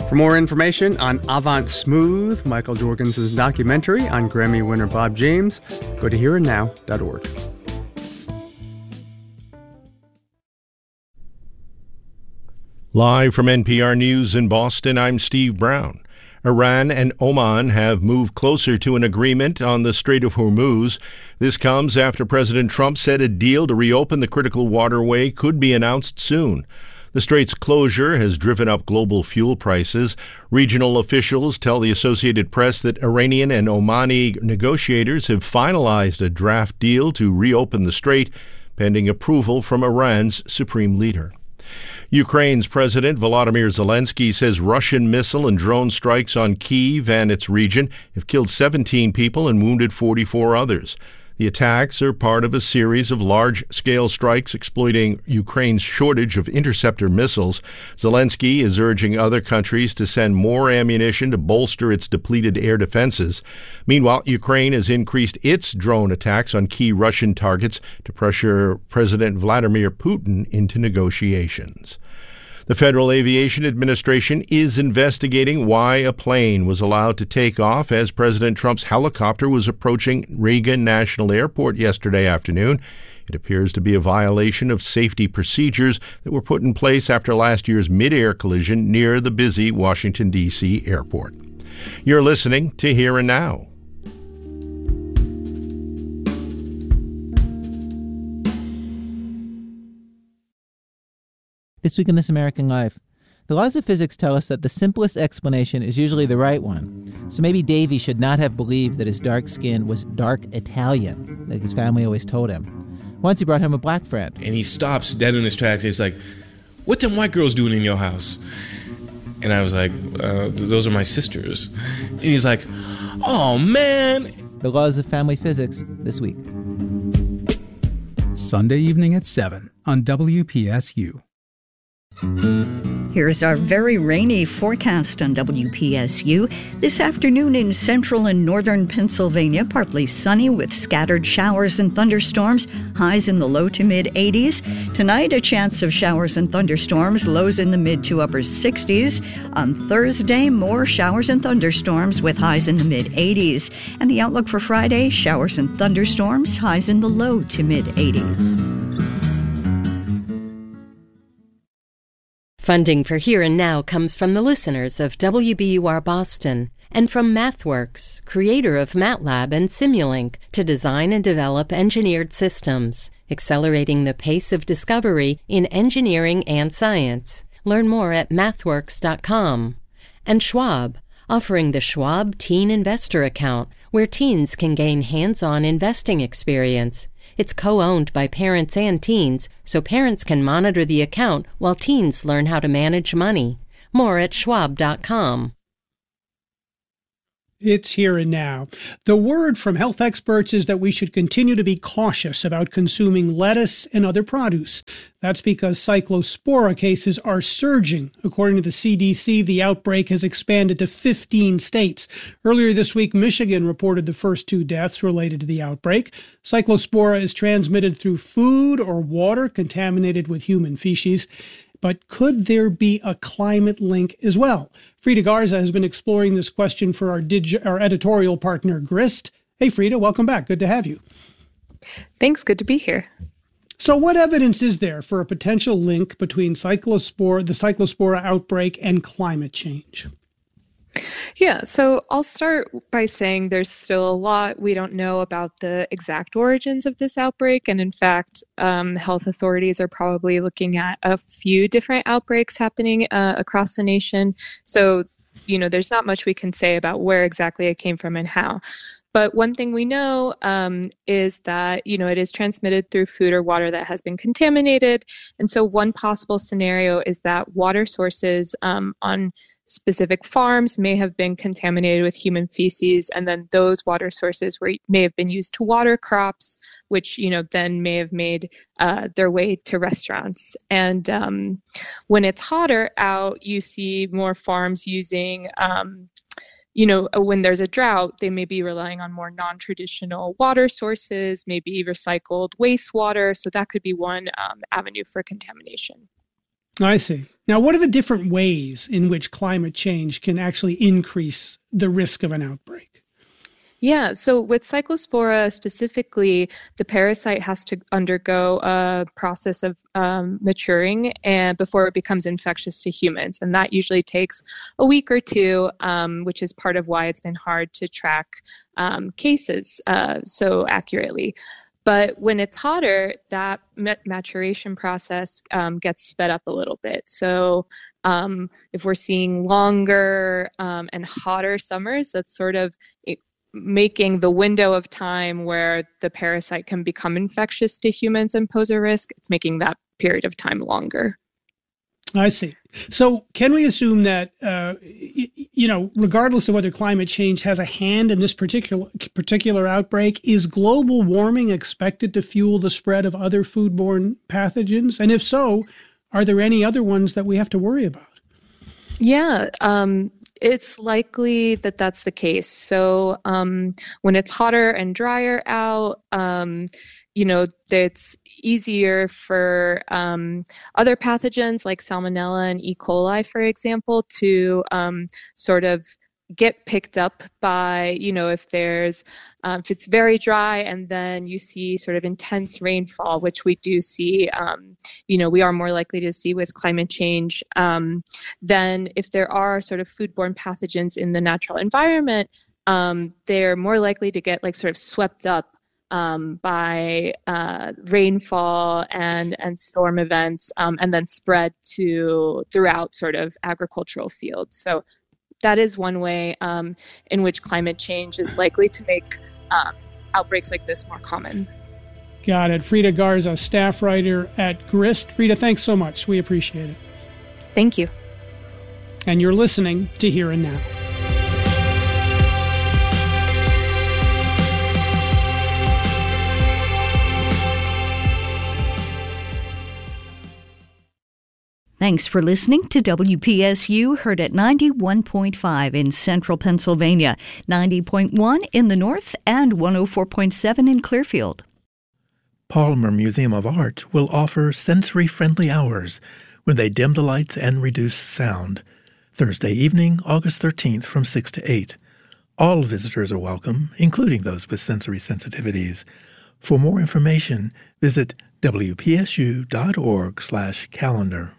For more information on Avant Smooth, Michael Jorgensen's documentary on Grammy winner Bob James, go to hereandnow.org. Live from NPR News in Boston, I'm Steve Brown. Iran and Oman have moved closer to an agreement on the Strait of Hormuz. This comes after President Trump said a deal to reopen the critical waterway could be announced soon. The strait's closure has driven up global fuel prices. Regional officials tell the Associated Press that Iranian and Omani negotiators have finalized a draft deal to reopen the strait, pending approval from Iran's supreme leader. Ukraine's President Volodymyr Zelensky says Russian missile and drone strikes on Kyiv and its region have killed 17 people and wounded 44 others. The attacks are part of a series of large-scale strikes exploiting Ukraine's shortage of interceptor missiles. Zelensky is urging other countries to send more ammunition to bolster its depleted air defenses. Meanwhile, Ukraine has increased its drone attacks on key Russian targets to pressure President Vladimir Putin into negotiations. The Federal Aviation Administration is investigating why a plane was allowed to take off as President Trump's helicopter was approaching Reagan National Airport yesterday afternoon. It appears to be a violation of safety procedures that were put in place after last year's mid-air collision near the busy Washington, D.C. airport. You're listening to Here and Now. This week in This American Life, the laws of physics tell us that the simplest explanation is usually the right one. So maybe Davy should not have believed that his dark skin was dark Italian, like his family always told him. Once he brought home a black friend. And he stops dead in his tracks. He's like, "What them white girls doing in your house?" And I was like, "Those are my sisters." And he's like, "Oh, man." The laws of family physics this week. Sunday evening at 7 on WPSU. Here's our very rainy forecast on WPSU. This afternoon in central and northern Pennsylvania, partly sunny with scattered showers and thunderstorms, highs in the low to mid 80s. Tonight, a chance of showers and thunderstorms, lows in the mid to upper 60s. On Thursday, more showers and thunderstorms with highs in the mid 80s. And the outlook for Friday, showers and thunderstorms, highs in the low to mid 80s. Funding for Here and Now comes from the listeners of WBUR Boston and from MathWorks, creator of MATLAB and Simulink, to design and develop engineered systems, accelerating the pace of discovery in engineering and science. Learn more at mathworks.com. And Schwab, offering the Schwab Teen Investor Account, where teens can gain hands-on investing experience. It's co-owned by parents and teens, so parents can monitor the account while teens learn how to manage money. More at schwab.com. It's Here and Now. The word from health experts is that we should continue to be cautious about consuming lettuce and other produce. That's because cyclospora cases are surging. According to the CDC, the outbreak has expanded to 15 states. Earlier this week, Michigan reported the first 2 deaths related to the outbreak. Cyclospora is transmitted through food or water contaminated with human feces. But could there be a climate link as well? Frida Garza has been exploring this question for our editorial partner, Grist. Hey, Frida, welcome back. Good to have you. Thanks. Good to be here. So what evidence is there for a potential link between the cyclospora outbreak and climate change? Yeah, so I'll start by saying there's still a lot we don't know about the exact origins of this outbreak. And in fact, health authorities are probably looking at a few different outbreaks happening across the nation. So, there's not much we can say about where exactly it came from and how. But one thing we know is that, it is transmitted through food or water that has been contaminated. And so one possible scenario is that water sources on specific farms may have been contaminated with human feces, and then those water sources may have been used to water crops, which, then may have made their way to restaurants. And when it's hotter out, you see more farms using when there's a drought, they may be relying on more non-traditional water sources, maybe recycled wastewater. So that could be one avenue for contamination. I see. Now, what are the different ways in which climate change can actually increase the risk of an outbreak? Yeah, so with Cyclospora specifically, the parasite has to undergo a process of maturing and before it becomes infectious to humans. And that usually takes a week or two, which is part of why it's been hard to track cases so accurately. But when it's hotter, that maturation process gets sped up a little bit. So if we're seeing longer and hotter summers, that's sort of making the window of time where the parasite can become infectious to humans and pose a risk, it's making that period of time longer. I see. So can we assume that, regardless of whether climate change has a hand in this particular outbreak, is global warming expected to fuel the spread of other foodborne pathogens? And if so, are there any other ones that we have to worry about? Yeah, it's likely that that's the case. So when it's hotter and drier out, it's easier for other pathogens like Salmonella and E. coli, for example, to sort of get picked up by, if it's very dry and then you see sort of intense rainfall, which we do see, we are more likely to see with climate change, then if there are sort of foodborne pathogens in the natural environment, they're more likely to get sort of swept up by rainfall and storm events, and then spread throughout sort of agricultural fields. So that is one way in which climate change is likely to make outbreaks like this more common. Got it. Frida Garza, staff writer at Grist. Frida, thanks so much. We appreciate it. Thank you. And you're listening to Here and Now. Thanks for listening to WPSU, heard at 91.5 in central Pennsylvania, 90.1 in the north, and 104.7 in Clearfield. Palmer Museum of Art will offer sensory-friendly hours when they dim the lights and reduce sound. Thursday evening, August 13th from 6 to 8. All visitors are welcome, including those with sensory sensitivities. For more information, visit wpsu.org/calendar.